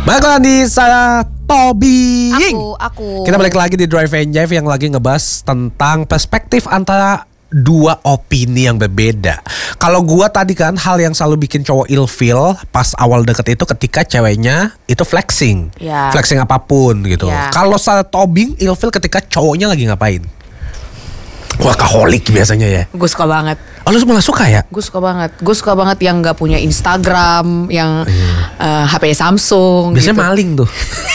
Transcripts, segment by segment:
Balik lagi di sana Tobi. Aku. Kita balik lagi di Drive and Jive yang lagi ngebahas tentang perspektif antara dua opini yang berbeda. Kalau gua tadi kan hal yang selalu bikin cowok ilfeel pas awal deket itu ketika ceweknya itu flexing. Ya. Flexing apapun gitu. Ya. Kalau saya Tobing ilfeel ketika cowoknya lagi ngapain? Workaholic biasanya ya. Gue suka banget. Oh, lu malah suka ya? Gue suka banget yang nggak punya Instagram, yang HP Samsung. Biasanya gitu. maling tuh.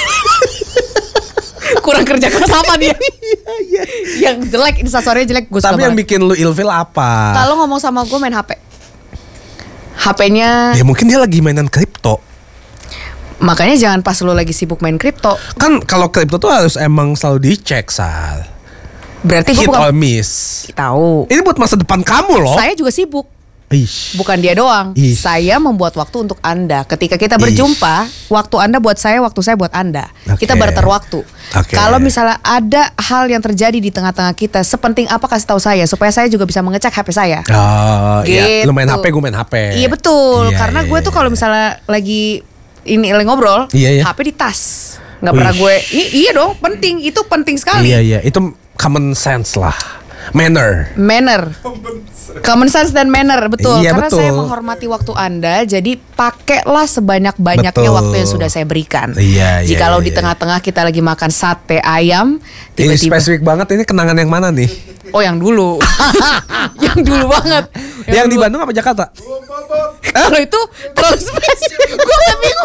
Kurang kerja keras sama dia. Yang jelek, instastory jelek, gue suka Tapi yang banget. bikin lu ilfeel apa? Kalau ngomong sama gue main HP. HP-nya Ya mungkin dia lagi mainan kripto. makanya jangan pas lo lagi sibuk main kripto. Kan kalau kripto tuh harus emang selalu dicek, Sal. Berarti gue Hit bukan or miss. tahu. Ini buat masa depan kamu loh. Saya juga sibuk. Ish. Bukan dia doang. Ih. Saya membuat waktu untuk Anda. Ketika kita berjumpa, waktu Anda buat saya, waktu saya buat Anda. Oke. Kita barter waktu. Oke. Kalau misalnya ada hal yang terjadi di tengah-tengah kita, sepenting apa kasih tahu saya supaya saya juga bisa mengecek HP saya. Oh, iya. Lu main Gitu. HP, gue main HP. Iya betul. Iya, Karena iya, gue tuh iya. kalau misalnya lagi ngobrol, Iya, iya. HP di tas. Nggak pernah Wih. gue. Iya dong, penting. Itu penting sekali. Iya, iya. Itu common sense lah. Manner. Common sense dan manner, betul. Iya, Karena betul. saya menghormati waktu Anda, jadi pakailah sebanyak-banyaknya Betul. waktu yang sudah saya berikan. Iya, iya, Jikalau iya, di tengah-tengah kita lagi makan sate ayam, Ini tiba-tiba spesifik banget. Ini kenangan yang mana nih? oh yang dulu. Yang dulu banget. Yang di dulu. Bandung apa Jakarta? Kalau itu terlalu spesifik. Gue gak bingung.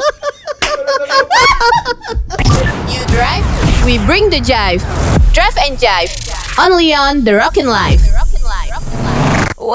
You drive, we bring the jive. Drive and jive. Only on The Rockin' Life.